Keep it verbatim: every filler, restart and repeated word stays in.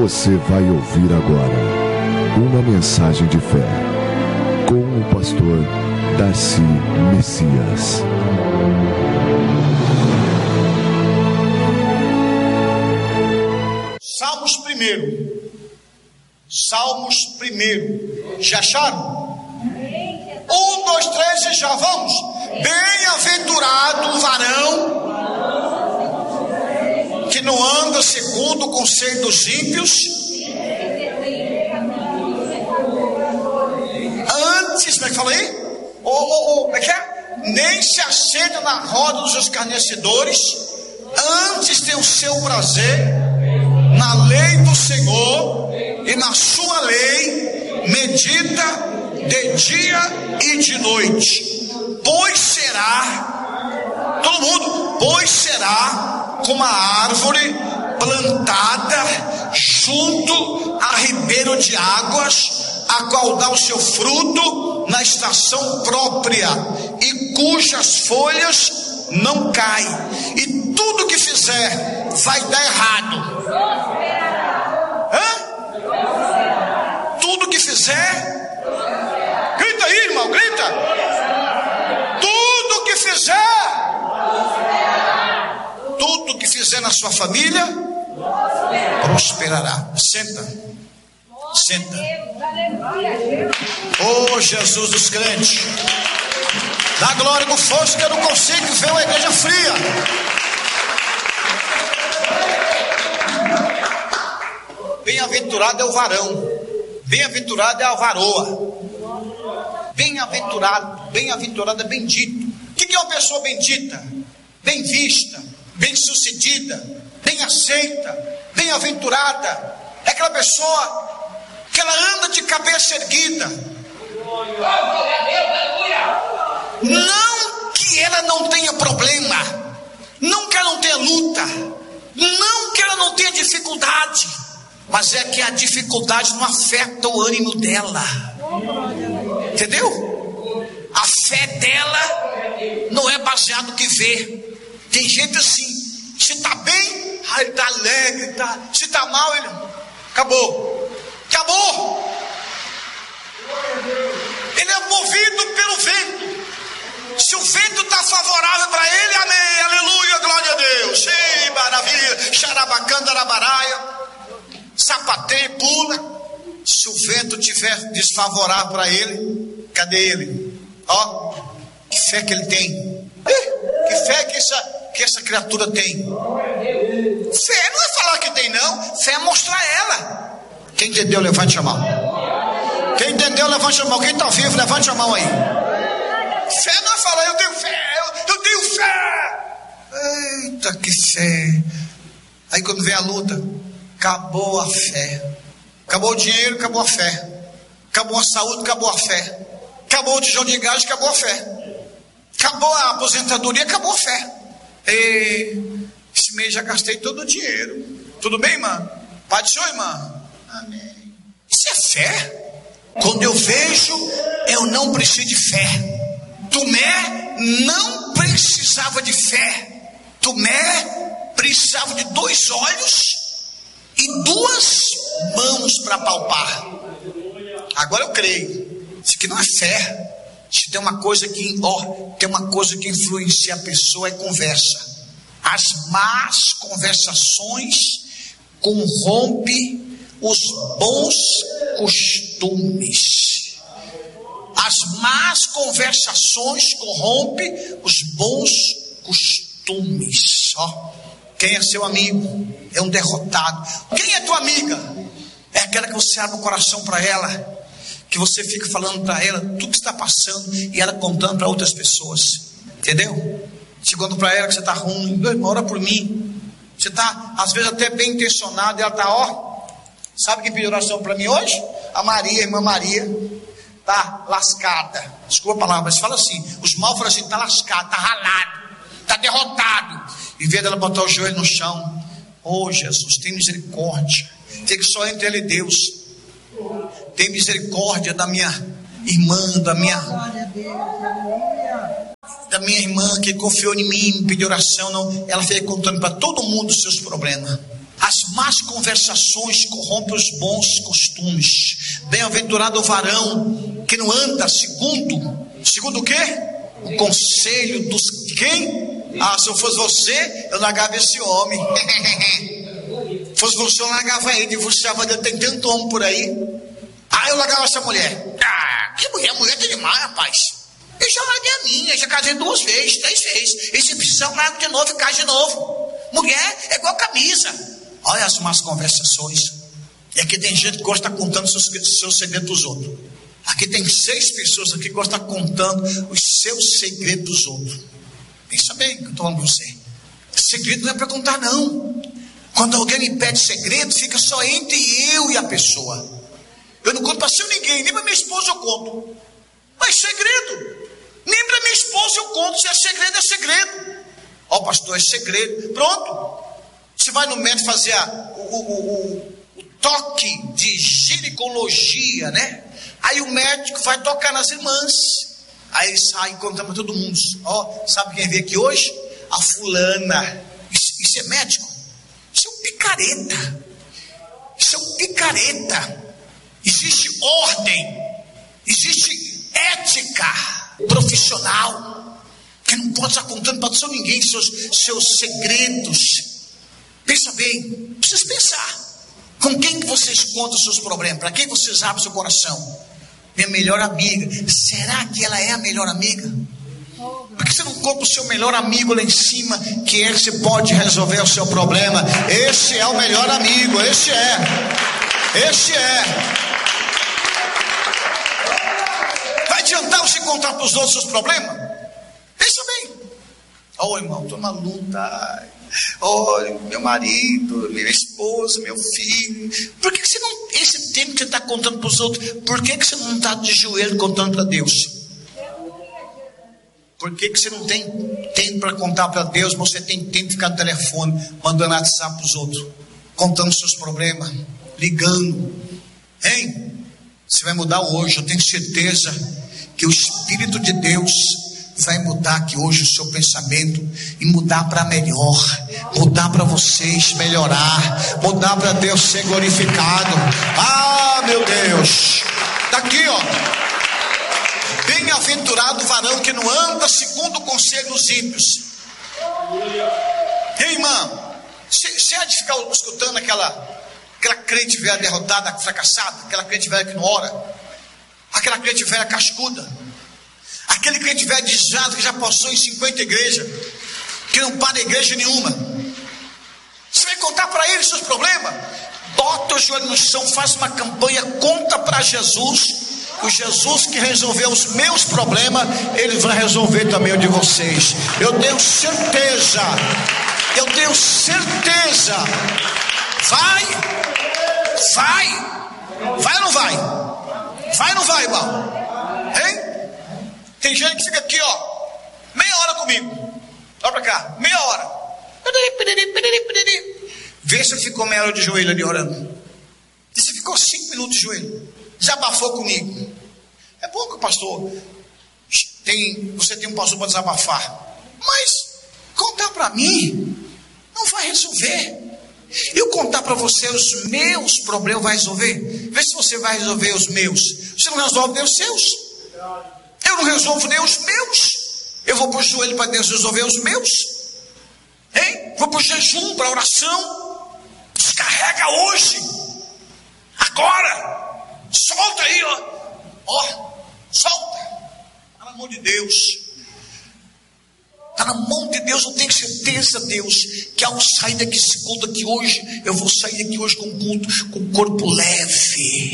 Você vai ouvir agora uma mensagem de fé com o pastor Darcy Messias. Salmos primeiro. Salmos primeiro. Já acharam? Um, dois, três e já vamos. Bem-aventurado o varão que não anda segundo o conselho dos ímpios, antes, como é que fala aí? Ou, ou, ou, como é que é? Nem se assenta na roda dos escarnecedores, antes tem o seu prazer na lei do Senhor, e na sua lei medita de dia e de noite. Pois será, todo mundo, pois será como a árvore plantada junto a ribeiro de águas, a qual dá o seu fruto na estação própria, e cujas folhas não caem, e tudo que fizer vai dar errado. Hã? Tudo que fizer, grita aí, irmão, grita. Tudo que fizer, tudo que fizer na sua família prosperará. Senta, senta. Oh, Jesus dos crentes, dá glória com força, que eu não consigo ver uma igreja fria. Bem-aventurado é o varão, bem-aventurado é a varoa, bem-aventurado, bem-aventurado é bendito. O que é uma pessoa bendita? Bem vista, bem sucedida, bem aceita, bem-aventurada. É aquela pessoa que ela anda de cabeça erguida. Não que ela não tenha problema, não que ela não tenha luta, não que ela não tenha dificuldade, mas é que a dificuldade não afeta o ânimo dela. Entendeu? A fé dela não é baseada no que vê. Tem gente assim, se está bem, ah, ele está alegre, tá. Se está mal, ele acabou, acabou. Ele é movido pelo vento. Se o vento está favorável para ele, amém, aleluia, glória a Deus. Ei, maravilha, xarabacandarabaraya, sapateia e pula. Se o vento tiver desfavorável para ele, cadê ele? Ó, que fé que ele tem. Que fé que essa, que essa criatura tem. Fé não é falar que tem, não. Fé é mostrar ela. Quem entendeu, levante a mão. Quem entendeu, levante a mão. Quem está vivo, levante a mão aí. Fé não é falar, eu tenho fé, eu, eu tenho fé. Eita, que fé. Aí quando vem a luta, acabou a fé. Acabou o dinheiro, acabou a fé. Acabou a saúde, acabou a fé. Acabou o tijolo de gás, acabou a fé. Acabou a aposentadoria, acabou a fé. E esse mês já gastei todo o dinheiro. Tudo bem, irmã? Pai do Senhor, irmã? Amém. Isso é fé? Quando eu vejo, eu não preciso de fé. Tomé não precisava de fé. Tomé precisava de dois olhos e duas mãos para palpar. Agora eu creio. Isso aqui não é fé. Se tem uma coisa que, ó, tem uma coisa que influencia a pessoa, é conversa. As más conversações corrompem os bons costumes. As más conversações corrompem os bons costumes. Ó, quem é seu amigo é um derrotado. Quem é tua amiga? É aquela que você abre o coração para ela, que você fica falando para ela tudo que está passando e ela contando para outras pessoas. Entendeu? Chegando para ela que você está ruim, ora por mim. Você está às vezes até bem intencionado e ela está, ó, sabe quem pediu oração para mim hoje? A Maria, a irmã Maria. Está lascada, desculpa a palavra, mas fala assim, os maus falam assim, está lascado, está ralado, está derrotado. Em vez dela botar o joelho no chão, oh Jesus, tem misericórdia. Tem que só entre ele e Deus. Tem misericórdia da minha irmã, da minha da minha irmã que confiou em mim, me pediu oração. Não, ela veio contando para todo mundo os seus problemas. As más conversações corrompem os bons costumes. Bem-aventurado o varão que não anda segundo, segundo o quê? O conselho dos quem? Ah, se eu fosse você, eu largava esse homem. Se fosse você, eu largava ele, divorciava dele, tem tanto homem por aí. Ah, eu largava essa mulher. Ah, que mulher, mulher tem demais, rapaz. Eu já larguei a minha, já casei duas vezes, três vezes. E se precisar, eu largo de novo e caso de novo. Mulher é igual camisa. Olha as más conversações. E aqui tem gente que gosta de estar contando seus, seus segredos dos outros. Aqui tem seis pessoas aqui que gostam de estar contando os seus segredos dos outros. Pensa bem que eu estou falando com você. Segredo não é para contar, não. Quando alguém me pede segredo, fica só entre eu e a pessoa. Eu não conto para seu ninguém, nem para minha esposa eu conto. Mas segredo, nem para minha esposa eu conto. Se é segredo, é segredo. Ó, oh, pastor, é segredo. Pronto. Você vai no médico fazer a, o, o, o, o toque de ginecologia, né? Aí o médico vai tocar nas irmãs. Aí ele sai contando para todo mundo. Ó, oh, sabe quem veio aqui hoje? A fulana. Isso, isso é médico? Isso é um picareta. Isso é um picareta. Existe ordem. Existe ética profissional. Que não pode estar contando para seu ninguém seus, seus segredos. Pensa bem, precisa pensar. Com quem que vocês contam os seus problemas? Para quem vocês abrem seu coração? Minha melhor amiga. Será que ela é a melhor amiga? Por que você não conta o seu melhor amigo lá em cima, que esse pode resolver o seu problema? Esse é o melhor amigo, esse é. Esse é. Vai adiantar você contar para os outros os seus problemas? Pensa bem. Ô, oh, irmão, estou na luta. Olha, meu marido, minha esposa, meu filho. Por que, que você não, esse tempo que você está contando para os outros, por que, que você não está de joelho contando para Deus? Por que, que você não tem tempo para contar para Deus, mas você tem tempo de ficar no telefone, mandando WhatsApp para os outros, contando seus problemas, ligando? Hein? Você vai mudar hoje, eu tenho certeza que o Espírito de Deus vai mudar aqui hoje o seu pensamento e mudar para melhor, mudar para vocês melhorar, mudar para Deus ser glorificado. Ah, meu Deus, tá aqui, ó. Bem-aventurado o varão que não anda segundo o conselho dos ímpios. Ei, irmã, você há de ficar escutando aquela aquela crente velha derrotada, fracassada, aquela crente velha que não ora, aquela crente velha cascuda, aquele crente velho desviado que já passou em cinquenta igrejas, que não para em igreja nenhuma. Você vai contar para ele seus problemas? Bota o joelho no chão, faz uma campanha, conta para Jesus. O Jesus que resolveu os meus problemas, ele vai resolver também o de vocês. Eu tenho certeza. Eu tenho certeza. Vai. Vai. Vai ou não vai? Vai ou não vai, irmão? Hein? Tem gente que fica aqui, ó, meia hora comigo. Olha pra cá, meia hora. Vê se ficou meia hora de joelho ali orando. E se ficou cinco minutos de joelho, desabafou comigo. É bom que o pastor tem, você tem um pastor para desabafar, mas contar para mim não vai resolver. Eu contar para você os meus problemas vai resolver? Vê se você vai resolver os meus. Você não resolve nem os seus. Eu não resolvo nem os meus. Eu vou para o joelho para Deus resolver os meus. Hein? Vou para o jejum, para a oração. Descarrega hoje. Agora. Solta aí, ó. Ó, solta. Está na mão de Deus. Está na mão de Deus. Eu tenho certeza, Deus, que ao sair daqui, esse culto aqui hoje, eu vou sair daqui hoje com o culto, com o corpo leve.